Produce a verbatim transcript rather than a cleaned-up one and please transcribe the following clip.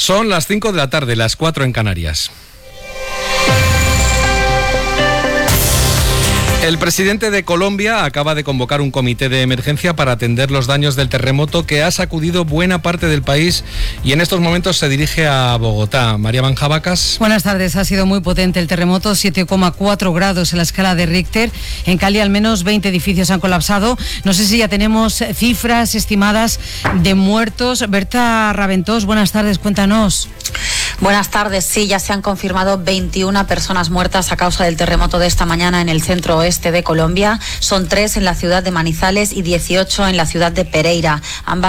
Son las cinco de la tarde, las cuatro en Canarias. El presidente de Colombia acaba de convocar un comité de emergencia para atender los daños del terremoto que ha sacudido buena parte del país y en estos momentos se dirige a Bogotá. María Manjabacas. Buenas tardes. Ha sido muy potente el terremoto, siete coma cuatro grados en la escala de Richter. En Cali al menos veinte edificios han colapsado. No sé si ya tenemos cifras estimadas de muertos. Berta Raventós, buenas tardes, cuéntanos. Buenas tardes. Sí, ya se han confirmado veintiuna personas muertas a causa del terremoto de esta mañana en el centro oeste de Colombia. Son tres en la ciudad de Manizales y dieciocho en la ciudad de Pereira. Ambas